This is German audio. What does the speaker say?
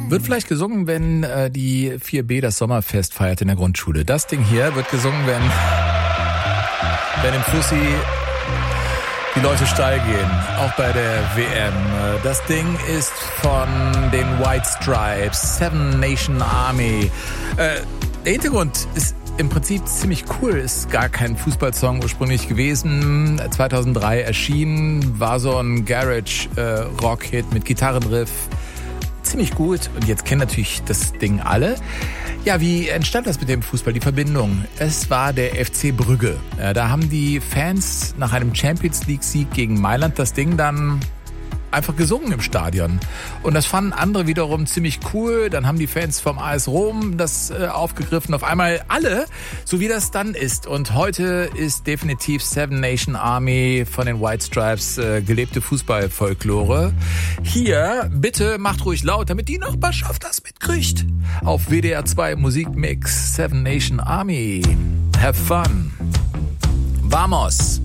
Wird vielleicht gesungen, wenn die 4B das Sommerfest feiert in der Grundschule. Das Ding hier wird gesungen, wenn im Fussi die Leute steil gehen, auch bei der WM. Das Ding ist von den White Stripes, Seven Nation Army. Der Hintergrund ist im Prinzip ziemlich cool, ist gar kein Fußballsong ursprünglich gewesen. 2003 erschienen, war so ein Garage-Rock-Hit mit Gitarrenriff. Ziemlich gut und jetzt kennen natürlich das Ding alle. Ja, wie entstand das mit dem Fußball, die Verbindung? Es war der FC Brügge. Da haben die Fans nach einem Champions-League-Sieg gegen Mailand das Ding dann einfach gesungen im Stadion. Und das fanden andere wiederum ziemlich cool. Dann haben die Fans vom AS Rom das aufgegriffen. Auf einmal alle, so wie das dann ist. Und heute ist definitiv Seven Nation Army von den White Stripes gelebte Fußballfolklore. Hier, bitte macht ruhig laut, damit die Nachbarschaft das mitkriegt. Auf WDR 2 Musikmix Seven Nation Army. Have fun. Vamos.